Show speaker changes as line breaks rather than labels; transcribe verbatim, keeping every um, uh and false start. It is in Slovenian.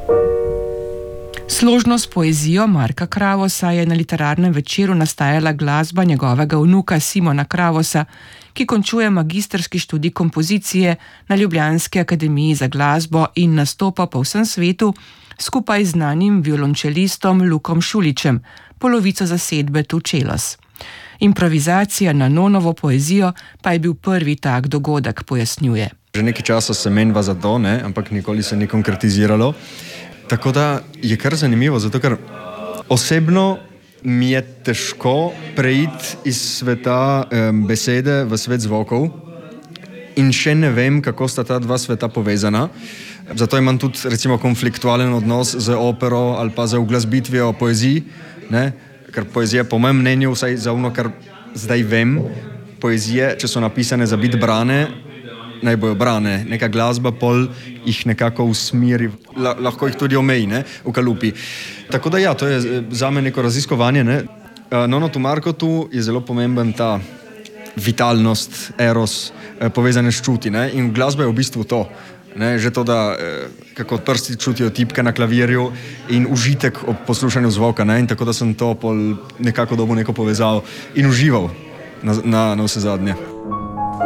Složno s poezijo Marka Kravosa je na literarnem večeru nastajala glasba njegovega vnuka Simona Kravosa, ki končuje magistrski študij kompozicije na Ljubljanski akademiji za glasbo in nastopa po vsem svetu skupaj z znanim violončelistom Lukom Šuličem, polovico zasedbe Tu Čelos. Improvizacija na Nonovo poezijo pa je bil prvi tak dogodek, pojasnjuje.
Že nekaj časa se menjava za to, ne? Ampak nikoli se ni konkretiziralo. Tako da je kar zanimivo, zato ker osebno mi je težko preiti iz sveta um, besede v svet zvokov in še ne vem, kako sta ta dva sveta povezana. Zato imam tudi recimo konfliktualen odnos z opero ali pa z uglasbitvijo poeziji, ne? Ker poezija po mojem mnenju, vsaj za ono, kar zdaj vem, poezije, če so napisane za biti brane, naj bojo brane. Neka glasba pol jih nekako usmiri, La, lahko jih tudi omeji, ne, v kalupi. Tako da ja, to je zame neko raziskovanje, ne. Nono tu Markotu je zelo pomemben ta vitalnost, eros, povezane s čuti, ne, in glasba je v bistvu to. Ne, že to, da kako prsti čutijo tipke na klavirju in užitek ob poslušanju zvoka, ne, in tako da sem to pol nekako dobil neko povezavo in užival na, na, na vse zadnje.